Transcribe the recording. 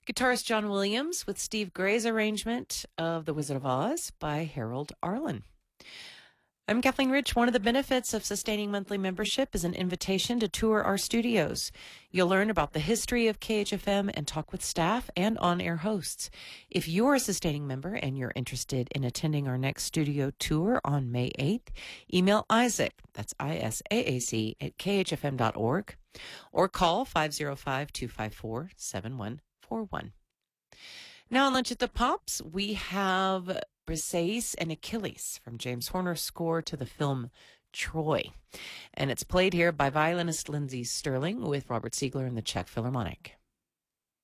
Guitarist John Williams with Steve Gray's arrangement of The Wizard of Oz by Harold Arlen. I'm Kathleen Rich. One of the benefits of sustaining monthly membership is an invitation to tour our studios. You'll learn about the history of KHFM and talk with staff and on-air hosts. If you're a sustaining member and you're interested in attending our next studio tour on May 8th, email Isaac, that's ISAAC, at khfm.org, or call 505-254-7141. Now on Lunch at the Pops, we have Briseis and Achilles from James Horner's score to the film Troy. And it's played here by violinist Lindsey Sterling with Robert Siegler and the Czech Philharmonic.